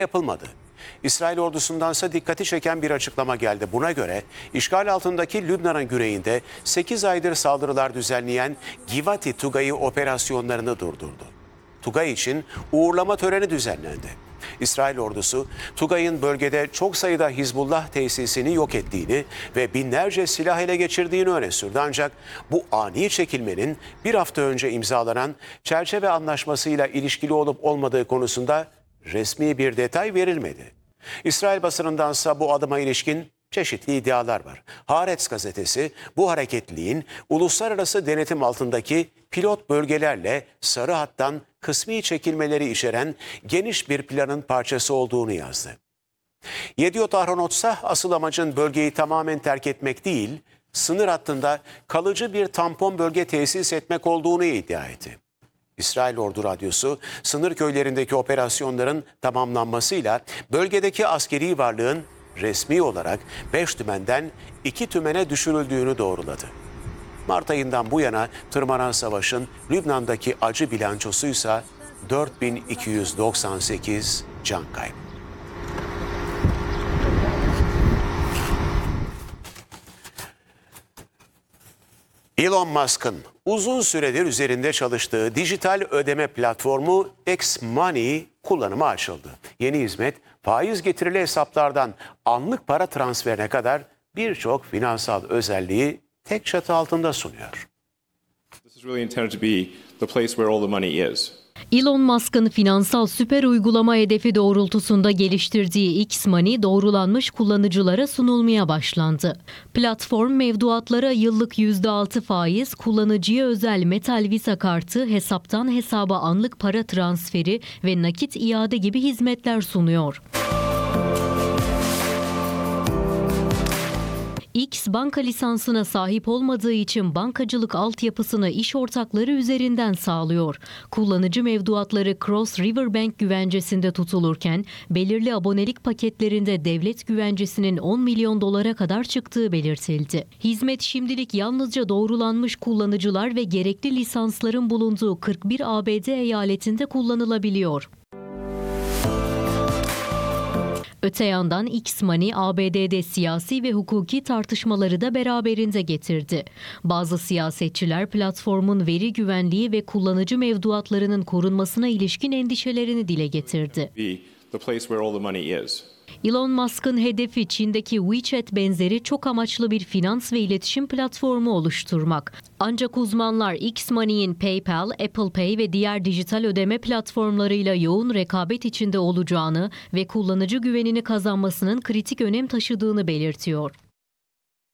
yapılmadı. İsrail ordusundansa dikkati çeken bir açıklama geldi. Buna göre işgal altındaki Lübnan'ın güneyinde 8 aydır saldırılar düzenleyen Givati Tugayı operasyonlarını durdurdu. Tugay için uğurlama töreni düzenlendi. İsrail ordusu Tugay'ın bölgede çok sayıda Hizbullah tesisini yok ettiğini ve binlerce silah ele geçirdiğini öne sürdü. Ancak bu ani çekilmenin bir hafta önce imzalanan çerçeve anlaşmasıyla ilişkili olup olmadığı konusunda resmi bir detay verilmedi. İsrail basınındansa bu adıma ilişkin çeşitli iddialar var. Haaretz gazetesi bu hareketliliğin uluslararası denetim altındaki pilot bölgelerle sarı hattan kısmi çekilmeleri içeren geniş bir planın parçası olduğunu yazdı. Yediot Ahronot'sa asıl amacın bölgeyi tamamen terk etmek değil, sınır hattında kalıcı bir tampon bölge tesis etmek olduğunu iddia etti. İsrail Ordu Radyosu, sınır köylerindeki operasyonların tamamlanmasıyla bölgedeki askeri varlığın resmi olarak 5 tümenden 2 tümene düşürüldüğünü doğruladı. Mart ayından bu yana tırmanan savaşın Lübnan'daki acı bilançosuysa 4298 can kaybı. Elon Musk'ın uzun süredir üzerinde çalıştığı dijital ödeme platformu X-Money kullanıma açıldı. Yeni hizmet faiz getirili hesaplardan anlık para transferine kadar birçok finansal özelliği tek çatı altında sunuyor. This is really intended to be the place where all the money is. Elon Musk'ın finansal süper uygulama hedefi doğrultusunda geliştirdiği X-Money doğrulanmış kullanıcılara sunulmaya başlandı. Platform mevduatlara yıllık %6 faiz, kullanıcıya özel metal visa kartı, hesaptan hesaba anlık para transferi ve nakit iade gibi hizmetler sunuyor. X, banka lisansına sahip olmadığı için bankacılık altyapısını iş ortakları üzerinden sağlıyor. Kullanıcı mevduatları Cross River Bank güvencesinde tutulurken, belirli abonelik paketlerinde devlet güvencesinin 10 milyon dolara kadar çıktığı belirtildi. Hizmet şimdilik yalnızca doğrulanmış kullanıcılar ve gerekli lisansların bulunduğu 41 ABD eyaletinde kullanılabiliyor. Öte yandan X-Money, ABD'de siyasi ve hukuki tartışmaları da beraberinde getirdi. Bazı siyasetçiler platformun veri güvenliği ve kullanıcı mevduatlarının korunmasına ilişkin endişelerini dile getirdi. Elon Musk'ın hedefi Çin'deki WeChat benzeri çok amaçlı bir finans ve iletişim platformu oluşturmak. Ancak uzmanlar X-Money'in PayPal, Apple Pay ve diğer dijital ödeme platformlarıyla yoğun rekabet içinde olacağını ve kullanıcı güvenini kazanmasının kritik önem taşıdığını belirtiyor.